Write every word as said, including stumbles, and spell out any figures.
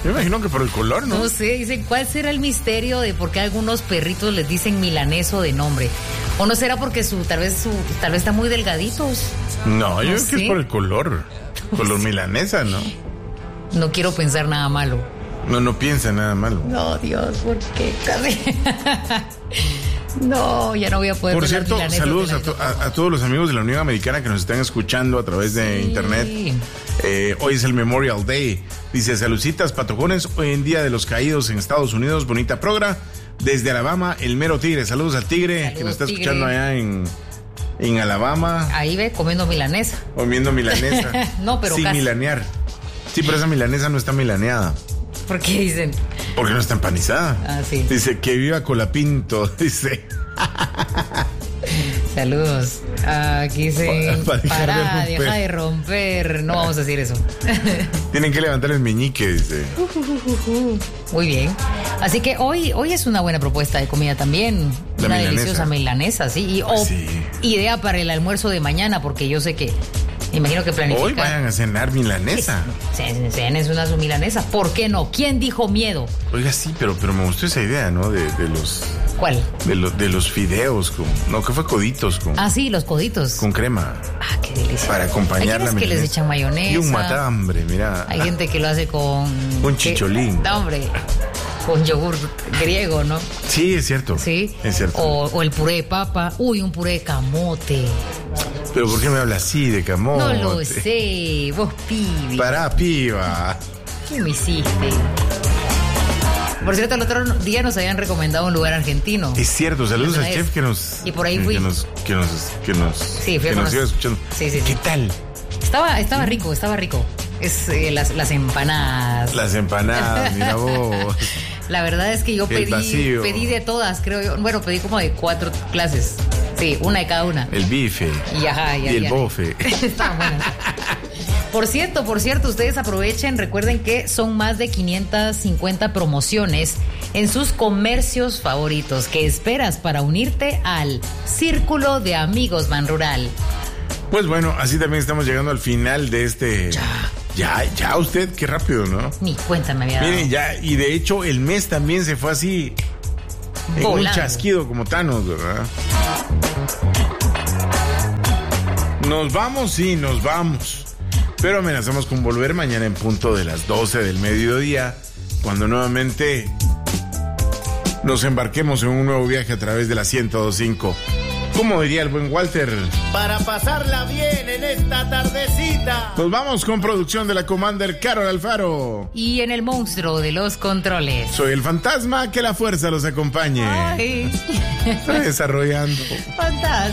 Yo imagino que por el color, ¿no? No sé, dicen, ¿cuál será el misterio de por qué a algunos perritos les dicen milaneso de nombre? ¿O no será porque su tal vez su tal vez están muy delgaditos? No, yo No creo sé. que es por el color. Color milanesa, ¿no? No quiero pensar nada malo. No, no piensa nada malo. No, Dios, ¿por qué? Casi. No, ya no voy a poder Por ver las cierto, milanesas saludos de la a, to- a, a todos los amigos de la Unión Americana que nos están escuchando a través de Sí. internet. Eh, hoy es el Memorial Day. Dice, saluditas, patojones. Hoy en Día de los Caídos en Estados Unidos. Bonita progra. Desde Alabama, el mero tigre. Saludos al tigre, Saludos, que nos está tigre. escuchando allá en, en Alabama. Ahí ve, comiendo milanesa. Comiendo milanesa. No, pero Sin casi. milanear. Sí, pero esa milanesa no está milaneada. ¿Por qué dicen? Porque no está empanizada. Ah, sí. Dice, que viva Colapinto. Dice. Saludos. Aquí dicen, Pa- para dejar de para, romper. deja de romper. No vamos a decir eso. Tienen que levantar el meñique, dice. Muy bien. Así que hoy, hoy es una buena propuesta de comida también. La una milanesa. deliciosa milanesa, sí. Y, Pues o sí. idea para el almuerzo de mañana, porque yo sé que, me imagino que planifican. Hoy vayan a cenar milanesa. Se, se, es una su milanesa. ¿Por qué no? ¿Quién dijo miedo? Oiga, sí, pero, pero me gustó esa idea, ¿no? De, de los ¿Cuál? de, lo- de los fideos con... No, que fue coditos con, Ah, sí, los coditos. con crema. Ah, qué delicia. Para acompañar Hay la quienes que les milanesa. echan mayonesa. Y un matambre, mira. Hay gente que lo hace con... Un ¿qué? chicholín. No, hombre, con yogur griego, ¿no? Sí, es cierto. Sí. Es cierto. O, o el puré de papa. Uy, un puré de camote. Pero ¿por qué me habla así de camote? No lo sé, vos pibe. Para, piba. ¿Qué me hiciste? Por cierto, el otro día nos habían recomendado un lugar argentino. Es cierto, saludos Una al vez. chef que nos... Y por ahí que, fui. Que nos... Que nos, que nos, Sí, fui a que nos conocer. iba escuchando. Sí, sí, sí. ¿Qué tal? Estaba, estaba rico, estaba rico. Es eh, las, las empanadas. Las empanadas, mira vos. La verdad es que yo El pedí, vacío. pedí de todas, creo yo. Bueno, pedí como de cuatro clases. Sí, una de cada una. El bife. Y ajá, y, Y el y- bofe. Estaban buenas. Por cierto, por cierto, ustedes aprovechen, recuerden que son más de quinientas cincuenta promociones en sus comercios favoritos. ¿Qué esperas para unirte al Círculo de Amigos Ban Rural? Pues bueno, así también estamos llegando al final de este... Ya. Ya, ya usted, qué rápido, ¿no? Ni cuenta me había dado. Miren, ya, y de hecho el mes también se fue así... En un Volando. chasquido como Thanos, ¿verdad? Nos vamos, sí, nos vamos. Pero amenazamos con volver mañana en punto de las doce del mediodía, cuando nuevamente nos embarquemos en un nuevo viaje a través de la ciento dos punto cinco. Como diría el buen Walter, Para pasarla bien en esta tardecita. nos vamos con producción de la Commander Carol Alfaro. Y en el monstruo de los controles. Soy el fantasma, que la fuerza los acompañe. Ay, Está desarrollando. fantástico.